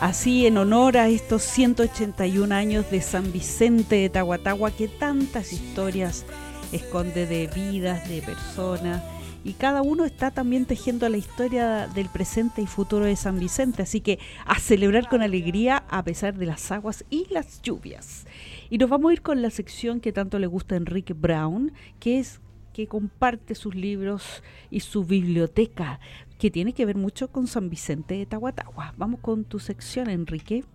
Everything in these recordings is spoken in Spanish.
Así, en honor a estos 181 años de San Vicente de Tahuatahua, que tantas historias esconde de vidas, de personas, y cada uno está también tejiendo la historia del presente y futuro de San Vicente, así que a celebrar con alegría a pesar de las aguas y las lluvias. Y nos vamos a ir con la sección que tanto le gusta a Enrique Brown, que comparte sus libros y su biblioteca, que tiene que ver mucho con San Vicente de Tahuatahua. Vamos con tu sección, Enrique.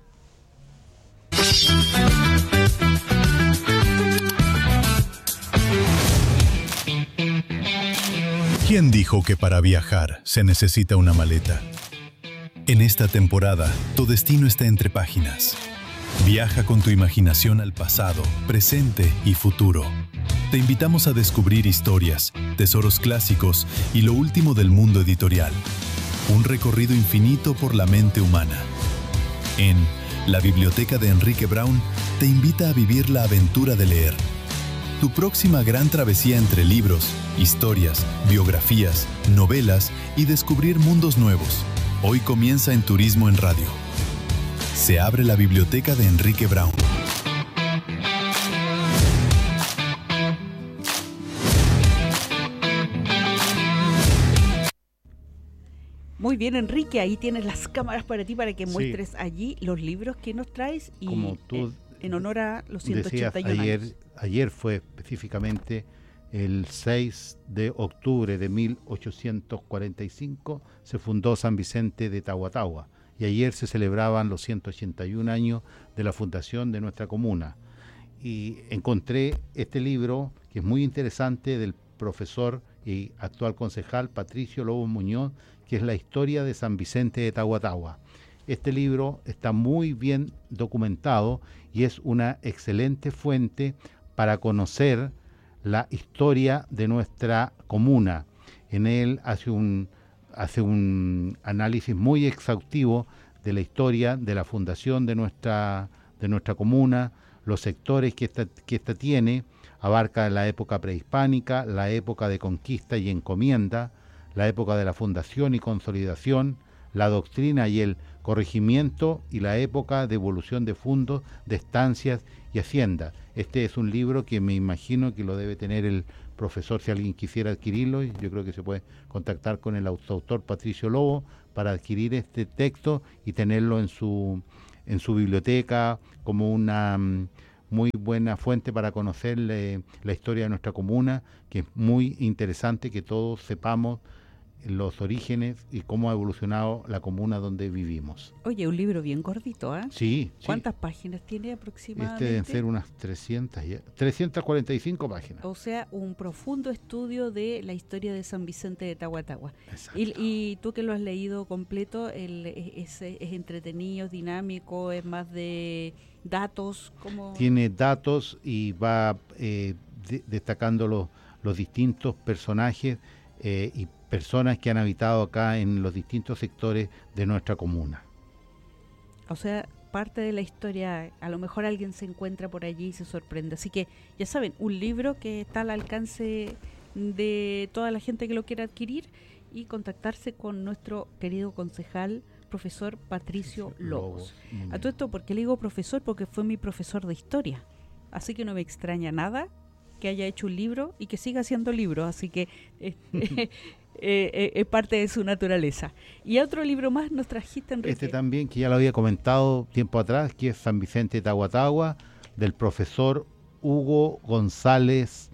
¿Quién dijo que para viajar se necesita una maleta? En esta temporada, tu destino está entre páginas. Viaja con tu imaginación al pasado, presente y futuro. Te invitamos a descubrir historias, tesoros clásicos y lo último del mundo editorial. Un recorrido infinito por la mente humana. En La Biblioteca de Enrique Brown te invita a vivir la aventura de leer. Tu próxima gran travesía entre libros, historias, biografías, novelas y descubrir mundos nuevos. Hoy comienza en Turismo en Radio. Se abre la Biblioteca de Enrique Brown. Muy bien, Enrique, ahí tienes las cámaras para ti para que Sí. muestres allí los libros que nos traes y Como tú en honor a los decías 181 años. ayer fue específicamente el 6 de octubre de 1845 se fundó San Vicente de Tahuatahua y ayer se celebraban los 181 años de la fundación de nuestra comuna. Y encontré este libro que es muy interesante del profesor y actual concejal Patricio Lobo Muñoz, que es la historia de San Vicente de Tahuatahua. Este libro está muy bien documentado y es una excelente fuente para conocer la historia de nuestra comuna. En él hace un análisis muy exhaustivo de la historia de la fundación de nuestra comuna, los sectores que esta tiene, abarca la época prehispánica, la época de conquista y encomienda, la época de la fundación y consolidación, la doctrina y el corregimiento y la época de evolución de fundos, de estancias y haciendas. Este es un libro que me imagino que lo debe tener el profesor si alguien quisiera adquirirlo. Yo creo que se puede contactar con el autor Patricio Lobo para adquirir este texto y tenerlo en su biblioteca como una muy buena fuente para conocer la historia de nuestra comuna, que es muy interesante que todos sepamos los orígenes y cómo ha evolucionado la comuna donde vivimos. Oye, un libro bien gordito, ¿eh? Sí. ¿Cuántas páginas tiene aproximadamente? Deben ser unas 345 páginas. O sea, un profundo estudio de la historia de San Vicente de Tahuatahua. Exacto. Y tú que lo has leído completo, es entretenido, es dinámico, es más de datos. Tiene datos y va destacando los distintos personajes y personas que han habitado acá en los distintos sectores de nuestra comuna. O sea, parte de la historia, a lo mejor alguien se encuentra por allí y se sorprende. Así que, ya saben, un libro que está al alcance de toda la gente que lo quiera adquirir y contactarse con nuestro querido concejal, profesor Patricio Lobos. A todo esto, ¿por qué le digo profesor? Porque fue mi profesor de historia. Así que no me extraña que haya hecho un libro y que siga haciendo libros. Así que es parte de su naturaleza. Y otro libro más nos trajiste, Enrique. Este también, que ya lo había comentado tiempo atrás, que es San Vicente de Tahuatahua, del profesor Hugo González,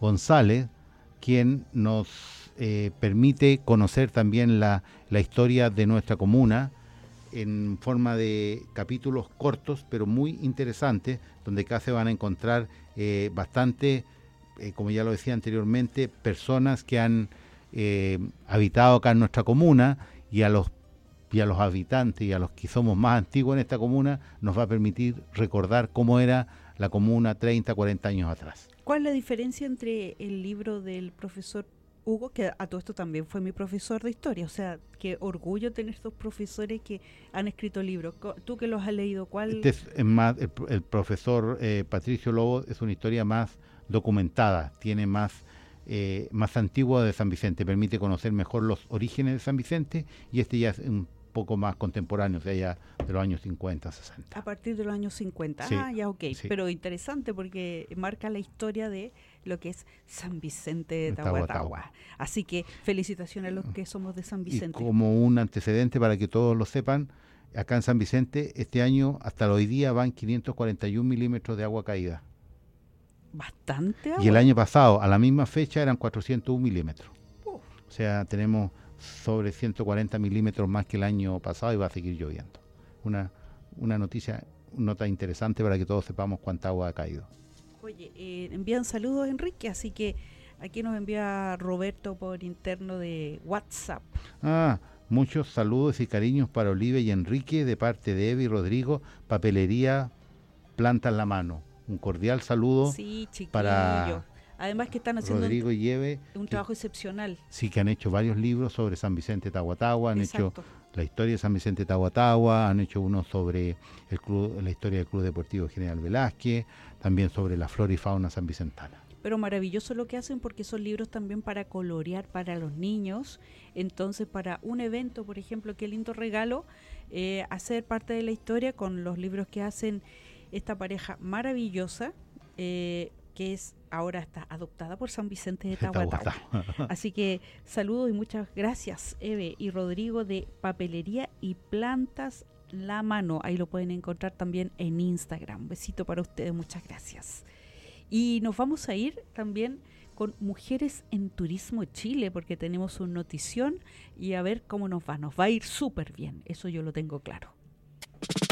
quien nos permite conocer también la historia de nuestra comuna en forma de capítulos cortos, pero muy interesantes, donde acá se van a encontrar bastante, como ya lo decía anteriormente, personas que han habitado acá en nuestra comuna, y a los habitantes y a los que somos más antiguos en esta comuna nos va a permitir recordar cómo era la comuna 30, 40 años atrás. ¿Cuál es la diferencia entre el libro del profesor Hugo, que a todo esto también fue mi profesor de historia? O sea, qué orgullo tener estos profesores que han escrito libros. Tú que los has leído, ¿cuál? Este es más, el profesor Patricio Lobo es una historia más documentada, tiene más antigua de San Vicente, permite conocer mejor los orígenes de San Vicente, y este ya es un poco más contemporáneo, o sea, ya de los años 50, 60. A partir de los años 50. Sí, Ya, ok. sí. Pero interesante porque marca la historia de lo que es San Vicente de Tahuatahua. Así que felicitaciones a los que somos de San Vicente. Y como un antecedente para que todos lo sepan, acá en San Vicente este año hasta hoy día van 541 milímetros de agua caída. Bastante agua. Y el año pasado, a la misma fecha, eran 401 milímetros. Uf. O sea, tenemos sobre 140 milímetros más que el año pasado y va a seguir lloviendo. Una nota interesante para que todos sepamos cuánta agua ha caído. Oye, envían saludos, Enrique, así que aquí nos envía Roberto por interno de WhatsApp. Muchos saludos y cariños para Olive y Enrique de parte de Eva y Rodrigo, Papelería Planta en la Mano. Un cordial saludo para además que están haciendo Rodrigo y Eve, un trabajo excepcional. Sí, que han hecho varios libros sobre San Vicente de Tahuatahua, han Exacto. hecho la historia de San Vicente de Tahuatahua, han hecho uno sobre la historia del Club Deportivo General Velázquez, también sobre la flora y fauna sanvicentana. Pero maravilloso lo que hacen porque son libros también para colorear para los niños. Entonces, para un evento, por ejemplo, qué lindo regalo, hacer parte de la historia con los libros que hacen esta pareja maravillosa, que ahora está adoptada por San Vicente de Tahuatahua. Así que saludos y muchas gracias, Eve y Rodrigo de Papelería y Plantas La Mano. Ahí lo pueden encontrar también en Instagram. Un besito para ustedes, muchas gracias. Y nos vamos a ir también con Mujeres en Turismo Chile, porque tenemos una notición y a ver cómo nos va. Nos va a ir súper bien, eso yo lo tengo claro.